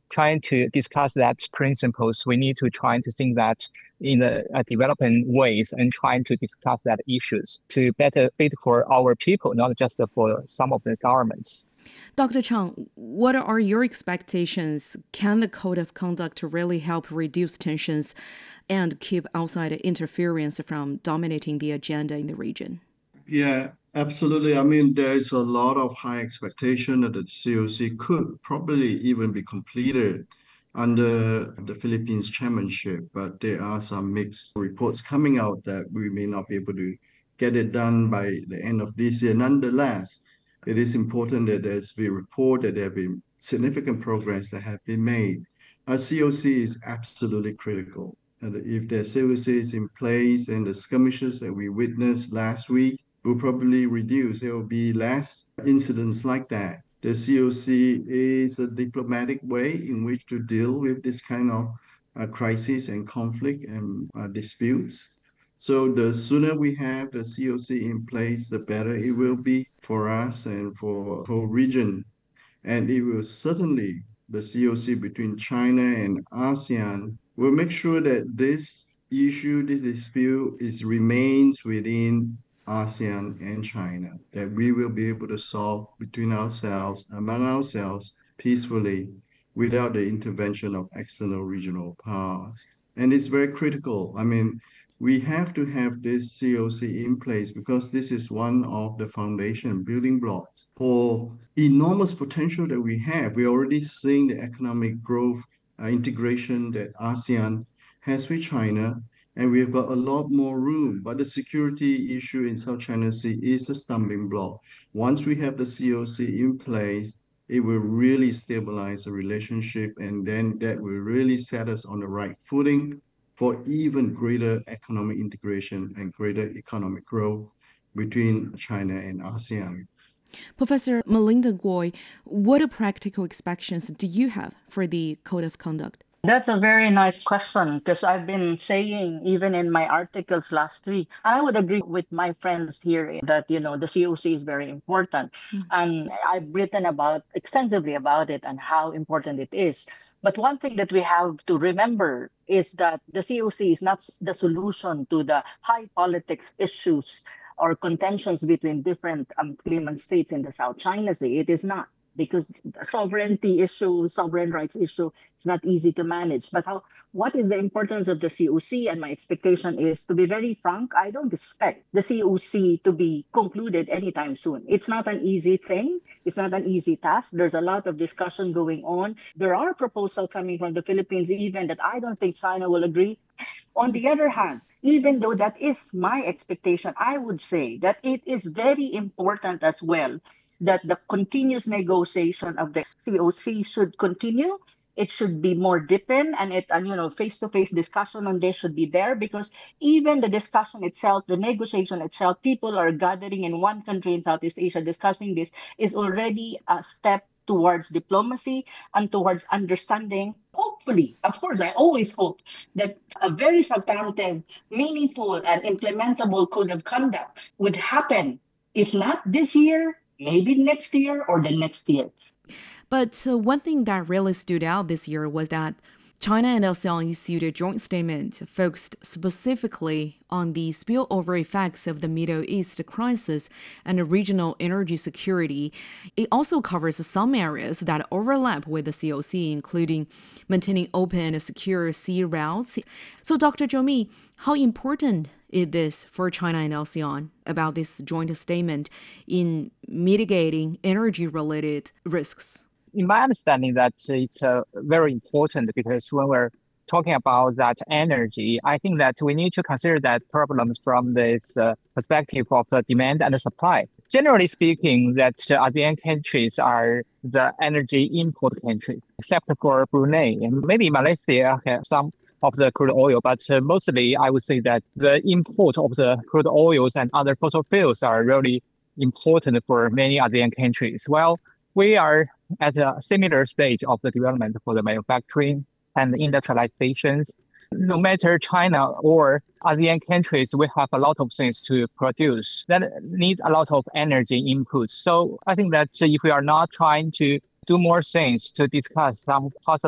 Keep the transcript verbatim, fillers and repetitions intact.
trying to discuss that principles, we need to try to think that in the uh, developing ways and trying to discuss that issues to better fit for our people, not just for some of the governments. Doctor Chang, what are your expectations? Can the code of conduct really help reduce tensions and keep outside interference from dominating the agenda in the region? Yeah, absolutely. I mean, there is a lot of high expectation that the C O C could probably even be completed under the Philippines chairmanship, but there are some mixed reports coming out that we may not be able to get it done by the end of this year. Nonetheless, it is important that there's been report that there have been significant progress that have been made. Our C O C is absolutely critical. And if the C O C is in place and the skirmishes that we witnessed last week will probably reduce. There will be less incidents like that. The C O C is a diplomatic way in which to deal with this kind of uh, crisis and conflict and uh, disputes. So the sooner we have the C O C in place, the better it will be for us and for the whole region. And it will certainly, the C O C between China and ASEAN will make sure that this issue, this dispute is remains within ASEAN and China, that we will be able to solve between ourselves, among ourselves, peacefully, without the intervention of external regional powers. And it's very critical. I mean, we have to have this C O C in place because this is one of the foundation building blocks for enormous potential that we have. We're already seeing the economic growth uh, integration that ASEAN has with China, and we've got a lot more room. But the security issue in South China Sea is a stumbling block. Once we have the C O C in place, it will really stabilize the relationship, and then that will really set us on the right footing for even greater economic integration and greater economic growth between China and ASEAN. Professor Melinda Goy, what practical expectations do you have for the code of conduct? That's a very nice question because I've been saying even in my articles last week, I would agree with my friends here that you know the C O C is very important, mm-hmm. and I've written about extensively about it and how important it is. But one thing that we have to remember is that the C O C is not the solution to the high politics issues or contentions between different um, claimant states in the South China Sea. It is not. Because the sovereignty issue, sovereign rights issue, it's not easy to manage. But how, what is the importance of the C O C? And my expectation is, to be very frank, I don't expect the C O C to be concluded anytime soon. It's not an easy thing. It's not an easy task. There's a lot of discussion going on. There are proposals coming from the Philippines even that I don't think China will agree. On the other hand, even though that is my expectation, I would say that it is very important as well that the continuous negotiation of the C O C should continue. It should be more deepened, and it and you know face-to-face discussion on this should be there, because even the discussion itself, the negotiation itself, people are gathering in one country in Southeast Asia discussing this is already a step towards diplomacy and towards understanding. Hopefully, of course, I always hope that a very substantive, meaningful, and implementable code of conduct would happen, if not this year, maybe next year or the next year. But uh, one thing that really stood out this year was that China and ASEAN issued a joint statement focused specifically on the spillover effects of the Middle East crisis and regional energy security. It also covers some areas that overlap with the C O C, including maintaining open and secure sea routes. So, Doctor Zhou Mi, how important is this for China and ASEAN about this joint statement in mitigating energy-related risks? In my understanding, that it's uh, very important because when we're talking about that energy, I think that we need to consider that problems from this uh, perspective of the demand and the supply. Generally speaking, that uh, ASEAN countries are the energy import countries, except for Brunei and maybe Malaysia have some of the crude oil, but uh, mostly I would say that the import of the crude oils and other fossil fuels are really important for many ASEAN countries. Well, we are at a similar stage of the development for the manufacturing and industrializations. No matter China or ASEAN countries, we have a lot of things to produce that needs a lot of energy inputs. So I think that if we are not trying to do more things to discuss some possible